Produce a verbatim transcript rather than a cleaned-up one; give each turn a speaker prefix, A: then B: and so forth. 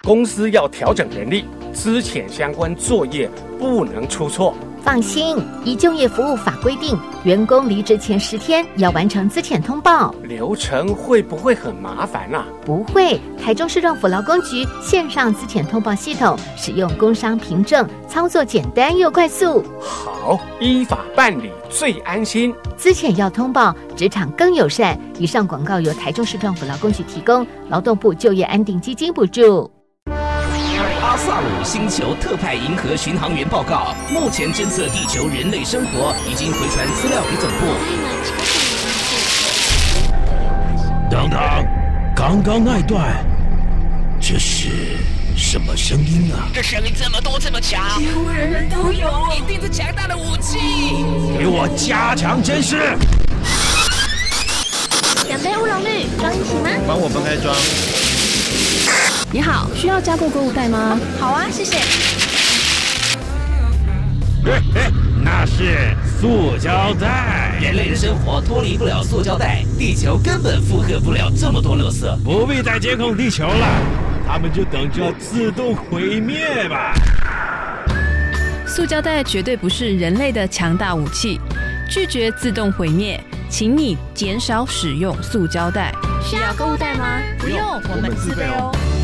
A: 公司要调整人力，资遣相关作业不能出错。
B: 放心，以就业服务法规定，员工离职前十天要完成资遣通报。
A: 流程会不会很麻烦啊？
B: 不会，台中市政府劳工局线上资遣通报系统，使用工商凭证，操作简单又快速。
A: 好，依法办理最安心。
B: 资遣要通报，职场更友善。以上广告由台中市政府劳工局提供，劳动部就业安定基金补助。
C: 阿萨姆星球特派银河巡航员报告，目前侦测地球人类生活，已经回传资料给总部。
D: 等等，刚刚那段，这是什么声音啊？
C: 这声音这么多这么强，几乎人人都有，一定是强大的武器。
D: 给我加强监视。
E: 两杯乌龙绿，装一起吗？
F: 帮我分开装。
G: 你好，需要加购购物袋吗？
E: 好啊，谢谢。
D: 嘿嘿，那是塑胶袋。
C: 人类的生活脱离不了塑胶袋，地球根本负荷不了这么多垃圾。
D: 不必再监控地球了，他们就等着自动毁灭吧。
G: 塑胶袋绝对不是人类的强大武器，拒绝自动毁灭，请你减少使用塑胶袋。
E: 需要购物袋吗？
F: 不用，我们自备哦。